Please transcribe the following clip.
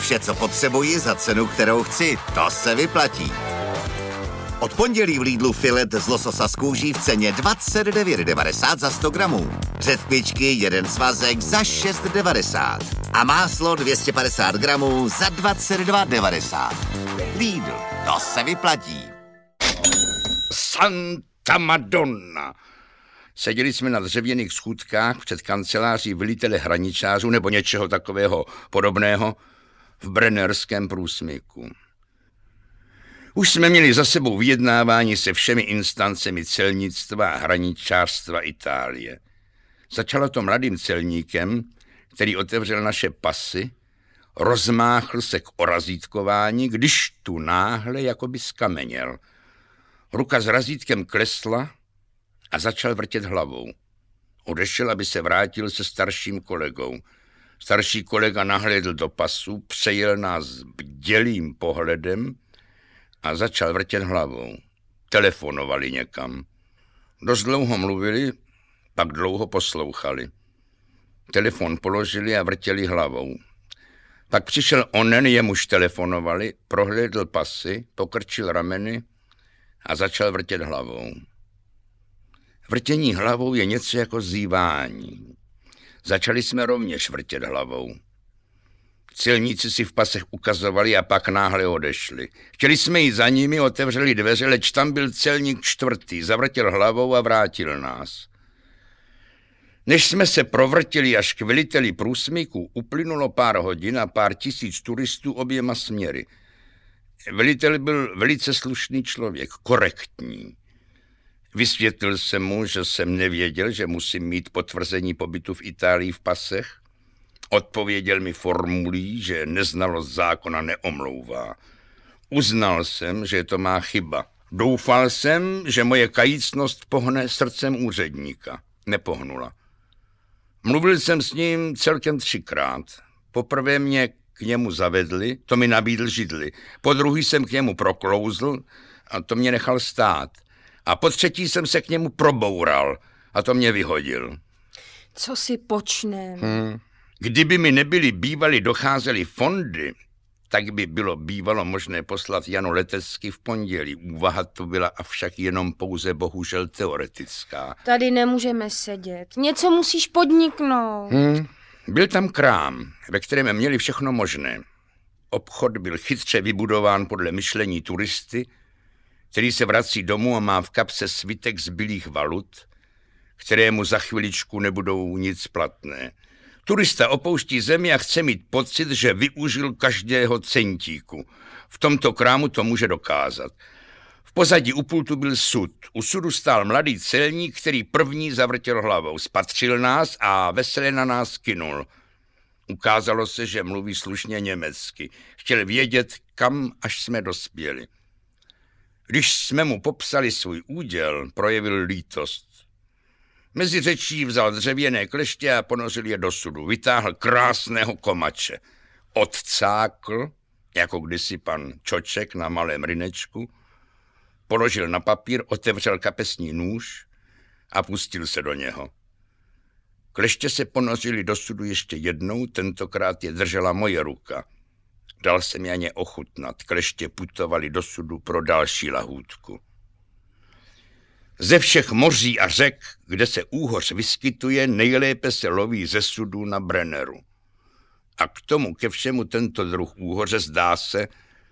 Vše, co potřebuji za cenu, kterou chci. To se vyplatí. Od pondělí v Lidlu filet z lososa z kůží v ceně 29,90 za 100 gramů. Řetkvičky, jeden svazek za 6,90. A máslo 250 gramů za 22,90. Lidl, to se vyplatí. Santa Madonna! Seděli jsme na dřevěných schůdkách před kanceláří velitele hraničářů nebo něčeho takového podobného v Brennerském průsmyku. Už jsme měli za sebou vyjednávání se všemi instancemi celnictva a hraničářstva Itálie. Začalo to mladým celníkem, který otevřel naše pasy, rozmáchl se k orazítkování, když tu náhle jakoby skameněl. Ruka s razítkem klesla a začal vrtět hlavou. Odešel, aby se vrátil se starším kolegou. Starší kolega nahlédl do pasu, přejel nás bdělým pohledem a začal vrtět hlavou. Telefonovali někam. Dost dlouho mluvili, pak dlouho poslouchali. Telefon položili a vrtěli hlavou. Pak přišel onen, jemuž telefonovali, prohlédl pasy, pokrčil rameny a začal vrtět hlavou. Vrtění hlavou je něco jako zívání. Začali jsme rovněž vrtět hlavou. Celníci si v pasech ukazovali a pak náhle odešli. Chtěli jsme jít za nimi, otevřeli dveře, leč tam byl celník čtvrtý, zavrtěl hlavou a vrátil nás. Než jsme se provrtili až k veliteli průsmyku, uplynulo pár hodin a pár tisíc turistů oběma směry. Velitel byl velice slušný člověk, korektní. Vysvětlil jsem mu, že jsem nevěděl, že musím mít potvrzení pobytu v Itálii v pasech. Odpověděl mi formulí, že neznalost zákona neomlouvá. Uznal jsem, že je to má chyba. Doufal jsem, že moje kajícnost pohne srdcem úředníka. Nepohnula. Mluvil jsem s ním celkem 3krát. Poprvé mě k němu zavedli, to mi nabídl židli. Podruhý jsem k němu proklouzl a to mě nechal stát. A po třetí jsem se k němu proboural a to mě vyhodil. Co si počnem? Kdyby mi nebyly bývaly docházely fondy, tak by bylo bývalo možné poslat Janu Letecky v pondělí. Úvaha to byla avšak jenom pouze bohužel teoretická. Tady nemůžeme sedět. Něco musíš podniknout. Byl tam krám, ve kterém měli všechno možné. Obchod byl chytře vybudován podle myšlení turisty, který se vrací domů a má v kapse svitek zbylých valut, kterému za chviličku nebudou nic platné. Turista opouští zemi a chce mít pocit, že využil každého centíku. V tomto krámu to může dokázat. V pozadí u pultu byl sud. U sudu stál mladý celník, který první zavrtěl hlavou. Spatřil nás a veselé na nás kynul. Ukázalo se, že mluví slušně německy. Chtěl vědět, kam až jsme dospěli. Když jsme mu popsali svůj úděl, projevil lítost. Mezi řečí vzal dřevěné kleště a ponořil je do sudu. Vytáhl krásného komače. Odcákl, jako kdysi pan Čoček na malém rynečku, položil na papír, otevřel kapesní nůž a pustil se do něho. Kleště se ponořili do sudu ještě jednou, tentokrát je držela moje ruka. Dal jsem je ochutnat. Kleště putovali do sudu pro další lahůdku. Ze všech moří a řek, kde se úhoř vyskytuje, nejlépe se loví ze sudu na Brenneru. A k tomu ke všemu tento druh úhoře, zdá se,